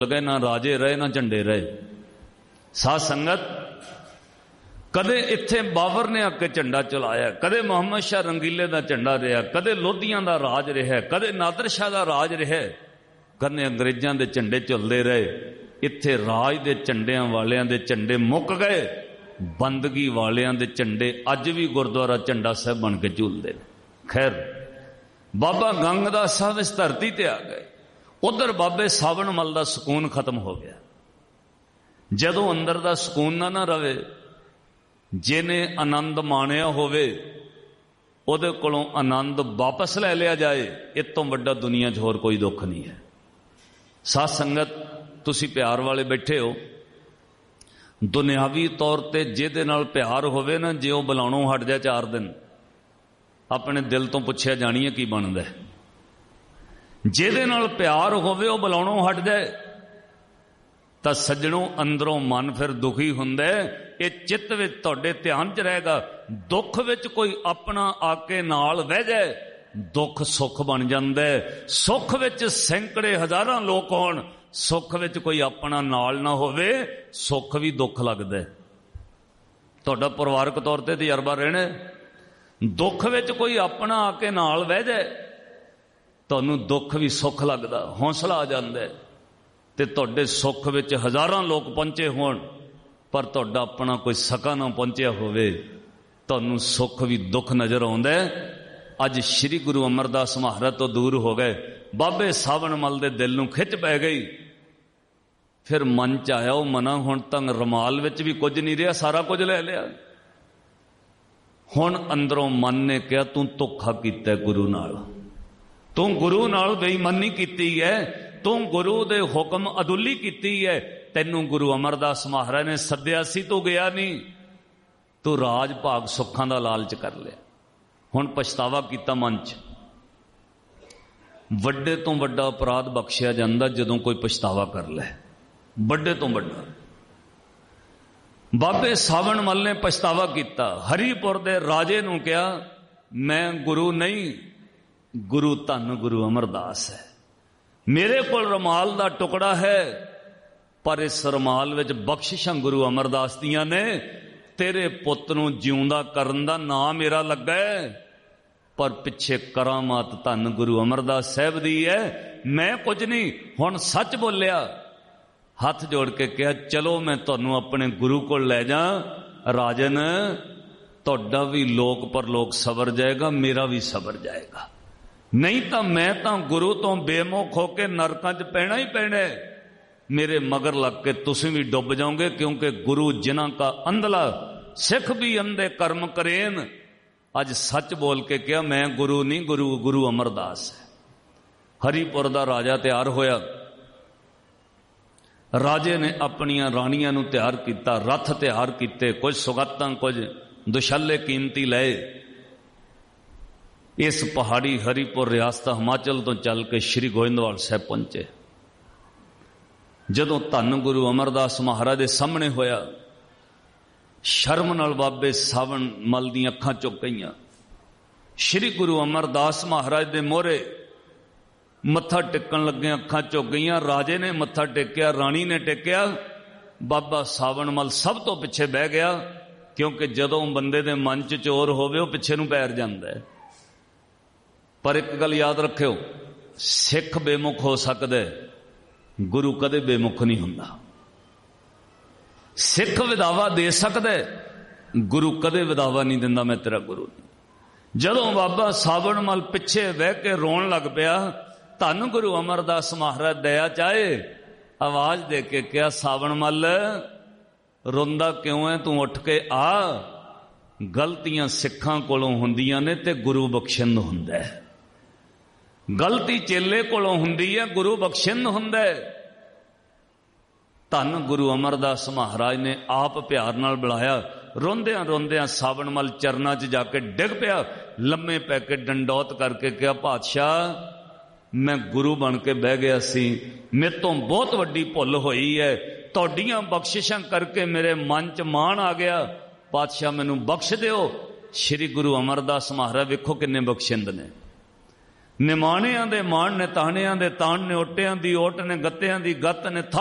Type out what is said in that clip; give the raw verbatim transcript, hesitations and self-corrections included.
गए, ना राजे रहे ना झंडे रहे। साध संगत कदे इत्थे बाबर ने आके झंडा चलाया, कदे मुहम्मद शाह रंगीले का झंडा रहा, कदे लोधियां का राज रहा, कदे नादर शाह का राज रहा, कदे अंग्रेजों के झंडे झुलते रहे। इत्थे राज के झंडियां वालियां दे झंडे मुक गए, बंदगी वालियां दे झंडे अज भी गुरुद्वारा झंडा साहब बन के झूलते। खैर बाबा गंगदास साहब इस धरती ते आ गए, उधर बाबे सावण मल का सुकून खत्म हो गया। जदों अंदर का सुकून ना ना रवे, जिन्हें आनंद माणिया होवे उहदे कोलों आनंद वापस ले लिया जाए, इस तो वड्डा दुनिया च होर कोई दुख नहीं है। साध संगत तुसी प्यार वाले बैठे हो, दुनियावी तौर पर जिहदे नाल प्यार होवे ना, जे वह बुलाणों हट जाए चार दिन, अपने दिल तो पुछया जानिए की बनदा है। जिहदे नाल प्यार होवे वह बुलाणों हट जाए तां सज्जणों अंदरों मन फिर दुखी हुंदा है। ये चित्त विच तुहाडे ध्यान च रहेगा। दुख विच कोई अपना आके नाल बह जाए, दुख सुख बन जांदा है। सुख विच सैकड़े हजारां लोग होण, सुख विच कोई अपना नाल ना होवे, सुख भी दुख लगदा है। तुहाडा परिवारक तौर ते तजर्बा रहना, दुख विच कोई अपना आके नाल बह जाए, तुहानूं दुख भी सुख लगदा, हौसला आ जांदा है। ते तुहाडे सुख विच हजारां लोग पहुंचे होण, पर तुहाडा अपना कोई सका ना पहुंचिया होवे, तुहानूं सुख भी दुख नजर आउंदा है। अज श्री गुरु अमरदास महाराज तो दूर हो गए, बाबे सावण मल दे दिल नूं खिच पै गई। फिर मन च आया वो मना हुण तां रमाल विच भी कुछ नहीं रहा, सारा कुछ ले लिया। हुण अंदरों मन ने कहा तू धोखा कीता गुरु नाल, तू गुरु नाल बेईमानी कीती है, तू गुरु दे हुक्म अदुली कीती है। तैनू गुरु अमरदास महाराज ने सद्या सी, तू गया नहीं, तू राज भाग सुखां दा लालच कर लिया। हुण पछतावा कीता मन च। वड्डे तो वड्डा अपराध बख्शिया जांदा जदों कोई पछतावा कर ले, वड्डे तो वड्डा। बाबे सावण मल ने पछतावा किया, हरीपुर दे राजे नूं कहा मैं गुरु नहीं, गुरु धन गुरु अमरदास है। मेरे कोल रमाल दा टुकड़ा है, पर इस रमाल विच बख्शिशां गुरु अमरदास दियां ने। तेरे पुत नूं जिउंदा करन दा नाम मेरा लगा है, पर पिछे करामात धन गुरु अमरदास साहब दी है, मैं कुछ नहीं। हुण सच बोलिया, हाथ जोड़ के कहा चलो मैं तुहानूं अपने गुरु को ले जा। राजन तुहाडा भी लोक परलोक सवर जाएगा, मेरा भी सवर जाएगा, नहीं तो मैं तो गुरु तो बेमुख होके नरकां च पैना ही पैना है। मेरे मगर लग के तुसीं भी डुब जाओगे, क्योंकि गुरु जिन्हां का अंधला सिख भी अंधे कर्म करेन। अज सच बोल के कहा मैं गुरु नहीं, गुरु गुरु अमरदास है। हरीपुर दा राजा तैयार होया, राजे ने अपनिया राणियां नूं तैयार किया, रथ तैयार किए, कुछ सुगातां कुछ दुशाले कीमती लए। इस पहाड़ी हरीपुर रियासत हिमाचल तो चल के श्री गोविंदवाल साहब पहुंचे। जदों धन गुरु अमरदास महाराज के सामने होया, शर्म नाल बाबे सावण मल दी अखां चुक गईयां। श्री गुरु अमरदास महाराज दे मोहरे मत्था टेकन लगे अखां चुक गईयां। राजे ने मत्था टेकिया, राणी ने टेकिया, बाबा सावण मल सब तो पिछे बह गया, क्योंकि जदों बंदे दे मन च चोर होवे वो पिछे नूं पैर जांदा है। पर एक गल याद रखियो, सिख बेमुख हो सकदा है, गुरु कदे बेमुख नहीं हुंदा। सिख विदावा दे सकदा है, गुरु कदे विदावा नहीं दिंदा, मैं तेरा गुरु नहीं। जदों बाबा सावण मल पिछे बह के रोन लग पिया, धन गुरु अमरदास महाराज दया चाहे आवाज दे के कहा सावण मल रोंदा क्यों है, तू उठ के आ। गलतियां सिखां कोलों हुंदियां ने ते गुरु बख्शिंद हुंदा है। गलती चेले कोलों हुंदी है, गुरु बख्शिंद हुंदा है। धन गुरु अमरदास महाराज ने आप प्यार नाल बुलाया। रोंदियां रोंदियां सावण मल चरना च जाके डिग पिया, लम्मे पै के डंडौत करके कहा पातशाह मैं गुरु बन के बह गया सी, मेरे तो बहुत वड्डी भुल हुई है, तुहाडीआं बख्शिशां करके मेरे मन च मान आ गया, पातशाह मैनू बख्श दिओ। श्री गुरु अमरदास महाराज वेखो किन्ने बख्शिंद ने। ਨਿਮਾਣਿਆਂ ਦੇ ਮਾਣ ਨੇ ਤਾਣਿਆਂ ਦੇ ਤਾਣ ਨੇ, ਓਟਿਆਂ ਦੀ ਓਟ ਨੇ ਗੱਤਿਆਂ ਦੀ ਗੱਤ ਨੇ।